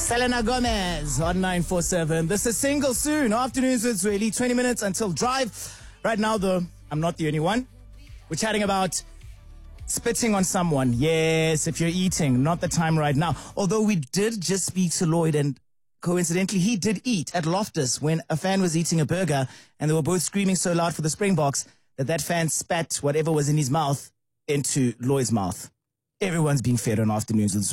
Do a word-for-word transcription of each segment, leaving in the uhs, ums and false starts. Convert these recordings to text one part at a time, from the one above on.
Selena Gomez on nine four seven. This is Single Soon. Afternoons with Zweli. twenty minutes until drive. Right now, though, I'm not the only one. We're chatting about spitting on someone. Yes, if you're eating, not the time right now. Although we did just speak to Lloyd, and coincidentally, he did eat at Loftus when a fan was eating a burger, and they were both screaming so loud for the Springboks that that fan spat whatever was in his mouth into Lloyd's mouth. Everyone's being fed on Afternoons with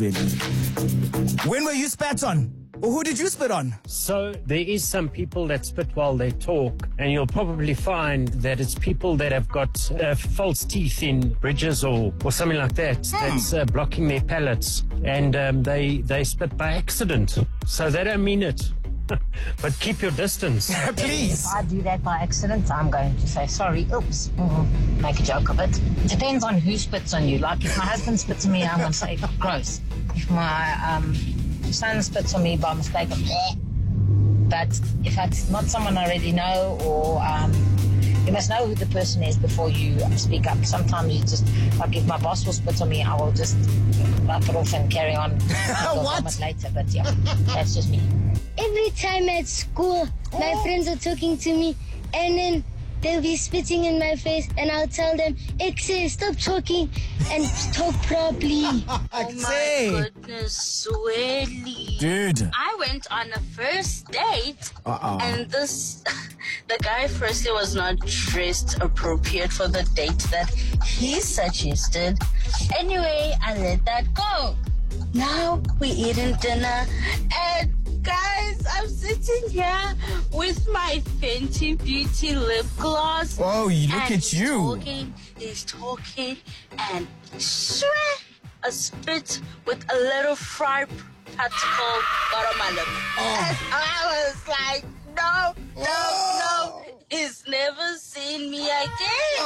Zweli. When were you spat on? Or who did you spit on? So there is some people that spit while they talk, and you'll probably find that it's people that have got uh, false teeth in bridges or, or something like that, Hmm. that's uh, blocking their palates, and um, they, they spit by accident. So they don't mean it. But keep your distance. Please. If I do that by accident, I'm going to say, sorry, oops, mm, make a joke of it. Depends on who spits on you. Like, if my husband spits on me, I'm going to say, gross. If my um, son spits on me by mistake, I'm bleh. But if it's not someone I already know, or um, you must know who the person is before you speak up. Sometimes you just, like if my boss will spit on me, I will just laugh it off and carry on. I'll What? vomit later, but yeah, that's just me. Every time at school, my Oh. friends are talking to me, and then they'll be spitting in my face, and I'll tell them, Exe, stop talking and talk properly. Oh Say. my goodness, Zweli. Dude. I went on a first date, Uh-uh. and this, the guy firstly was not dressed appropriate for the date that he suggested. Anyway, I let that go. Now we eating dinner, and guys, I'm sitting here with my Fenty Beauty lip gloss. Oh, you look and at he's you. Talking, he's talking, and shred a spit with a little fry particle got on my lip. And I was like, no, no, Oh. no. He's never seen me again.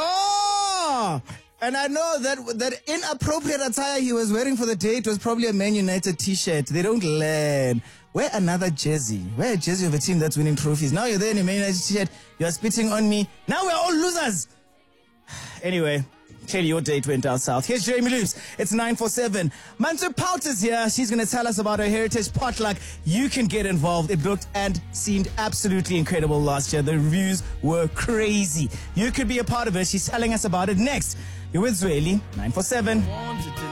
Oh! And I know that that inappropriate attire he was wearing for the date was probably a Man United t-shirt. They don't learn. Wear another jersey. Wear a jersey of a team that's winning trophies. Now you're there in a Man United t-shirt. You're spitting on me. Now we're all losers. Anyway, clearly your date went down south. Here's Jamie Loops. It's nine four seven. Mansu Pout is here. She's going to tell us about her heritage potluck. You can get involved. It looked and seemed absolutely incredible last year. The reviews were crazy. You could be a part of it. She's telling us about it next. You're with Zweli, nine four seven.